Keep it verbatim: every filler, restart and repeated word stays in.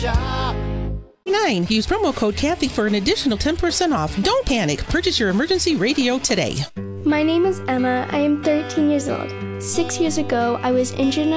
shop. Nine. Use promo code Kathy for an additional ten percent off. Don't panic. Purchase your emergency radio today. My name is Emma. I am thirteen years old. Six years ago, I was injured in